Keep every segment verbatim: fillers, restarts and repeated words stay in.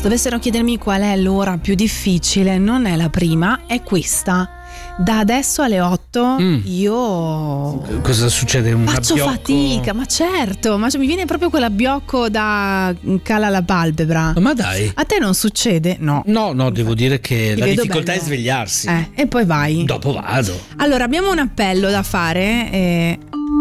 Dovessero chiedermi qual è l'ora più difficile, non è la prima, è questa. Da adesso alle otto mm. io cosa succede? Un faccio abbiocco... fatica, ma certo, ma mi viene proprio quell'abbiocco da cala la palpebra. Ma dai, a te non succede? No, no, no, devo dire che Ti la difficoltà bello. è svegliarsi. Eh, e poi vai. Dopo vado. Allora abbiamo un appello da fare. E...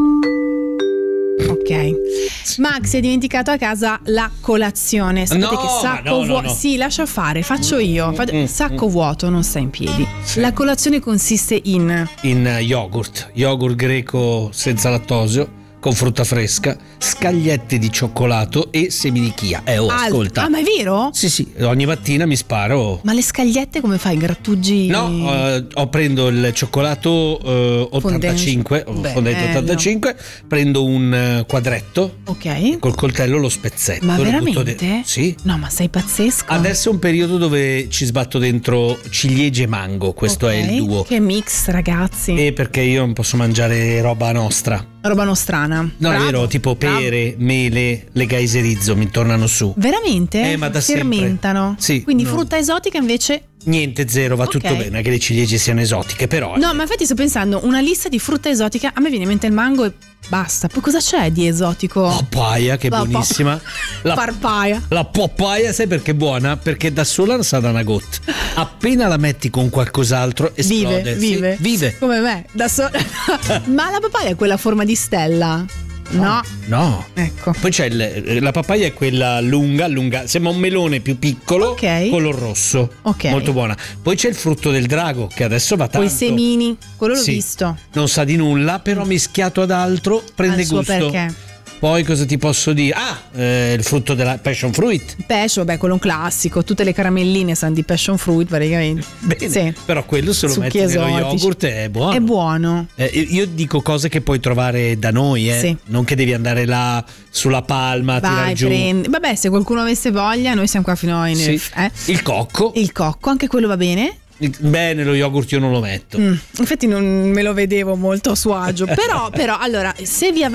Ok, Max si è dimenticato a casa la colazione. Sapete no, che sacco no, no, vuoto. no. Sì, lascia fare, faccio io. Faccio... Mm, sacco mm. vuoto, non sta in piedi. Sì. La colazione consiste in In yogurt, yogurt greco senza lattosio, con frutta fresca, scagliette di cioccolato e semi di chia. Eh, oh, Alt- ascolta. Ah, ma è vero? Sì, sì, ogni mattina mi sparo. Ma le scagliette come fai? Grattugi? No, eh, ho prendo il cioccolato eh, ottantacinque, Fondente. fondente Bello. ottantacinque, prendo un eh, quadretto, Ok. col coltello lo spezzetto. Ma lo butto veramente? de- sì. No, ma sei pazzesco. Adesso è un periodo dove ci sbatto dentro ciliegie e mango, questo Ok. è il duo. Che mix, ragazzi. E perché io non posso mangiare roba nostra. Roba nostrana. No, Bravo, è vero, tipo bravo. pere, mele, le geiserizzo mi tornano su. Veramente? Eh, ma da sempre. Fermentano. Sì, Quindi no. frutta esotica invece. Niente, zero, va Ok. tutto bene, che le ciliegie siano esotiche, però. No, ma infatti sto pensando, una lista di frutta esotica, a me viene in mente il mango e basta. Poi cosa c'è di esotico? Papaya, che è La pa- buonissima. La, Parpaia. la papaya, sai perché è buona? Perché da sola sa da una goccia. Appena la metti con qualcos'altro esplode. Vive, Sì, vive. vive. Come me, da so- Ma la papaya è quella a forma di stella? No. No. Ecco. Poi c'è il- la papaya è quella lunga, lunga, sembra un melone più piccolo, Ok. color rosso. Ok. Molto buona. Poi c'è il frutto del drago, che adesso va tanto. Poi i semini, quello l'ho Sì. visto. Non sa di nulla, però mischiato ad altro prende Ha il suo gusto. perché. Poi cosa ti posso dire? Ah, eh, il frutto della passion fruit. Pesce, vabbè, quello è un classico. Tutte le caramelline sanno di passion fruit praticamente. Bene, Sì. però quello se lo Succhi metti nello esotici. yogurt è buono. È buono. Eh, io dico cose che puoi trovare da noi, eh. Sì. Non che devi andare là sulla palma a tirare Vai, giù. prendi. Vabbè, se qualcuno avesse voglia, noi siamo qua fino a Sì. eh. Il cocco. Il cocco, anche quello va bene? Bene, lo yogurt io non lo metto. Mm, infatti non me lo vedevo molto a suo agio. Però, però, allora, se vi